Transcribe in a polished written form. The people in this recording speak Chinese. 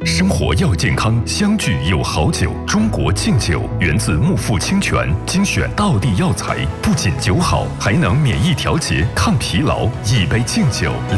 生活要健康，相聚有好酒。中国敬酒源自木富清泉精选道地药材，不仅酒好，还能免疫调节、抗疲劳。一杯敬酒。